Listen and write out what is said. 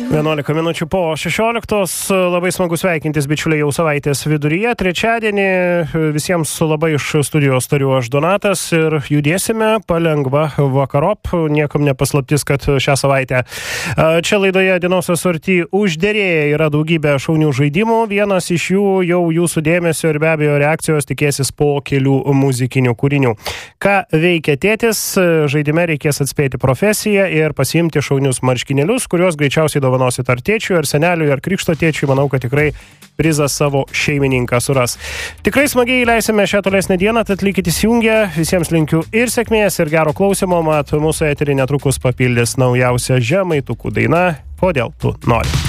11 minučių po 16. Labai smagu sveikintis, bičiuliai, jau savaitės viduryje. Trečiadienį visiems labai iš studijos tariu aš Donatas ir judėsime palengva vakarop. Niekam nepaslaptis, kad šią savaitę čia laidoje Dienos asorty užderėję yra daugybė šaunių žaidimų. Vienas iš jų jau jūsų dėmesio ir be abejo reakcijos tikėsis po kelių muzikinių kūrinių. Ką veikia tėtis? Žaidime reikės atspėti profesiją ir pasiimti šaunius marškinėlius, kuriuos greičiausiai dovanosit ar tėčiui, ar seneliui, ar krikšto tėčiui. Manau, kad tikrai prizą savo šeimininką suras. Tikrai smagiai leisime šią tolesnę dieną, tad likit įsijungę. Visiems linkiu ir sėkmės, ir gero klausimo. Mat, mūsų eterį netrukus papildys naujausia Žemaitukų daina "Kodėl tu nori".